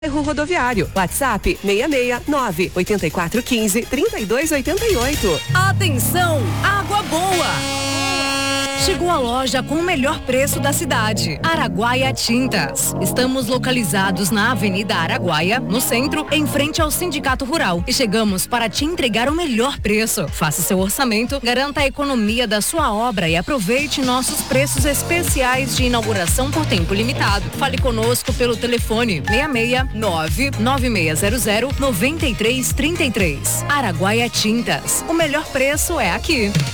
Erro rodoviário. WhatsApp 669-8415-3288. Atenção, água boa! Chegou a loja com o melhor preço da cidade. Araguaia Tintas. Estamos localizados na Avenida Araguaia, no centro, em frente ao Sindicato Rural. E chegamos para te entregar o melhor preço. Faça seu orçamento, garanta a economia da sua obra e aproveite nossos preços especiais de inauguração por tempo limitado. Fale conosco pelo telefone 669-9600-9333. Araguaia Tintas. O melhor preço é aqui.